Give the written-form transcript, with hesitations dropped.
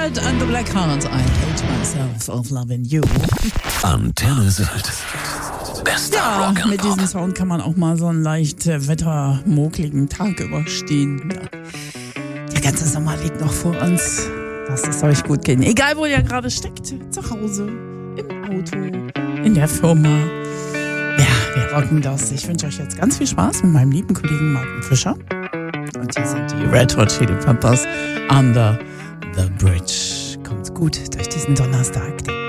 Red and the Black Heart. I hate myself of loving you. Antenne Sylt. Bester Rock and mit Pop. diesem Sound kann man auch mal so einen leicht wettermokligen Tag überstehen. Ja. Der ganze Sommer liegt noch vor uns. Lasst es euch gut gehen. Egal, wo ihr gerade steckt. Zu Hause, im Auto, in der Firma. Ja, wir rocken das. Ich wünsche euch jetzt ganz viel Spaß mit meinem lieben Kollegen Martin Fischer. Und hier sind die Red Hot Chili Peppers, Under the Bridge. Kommt gut durch diesen Donnerstag.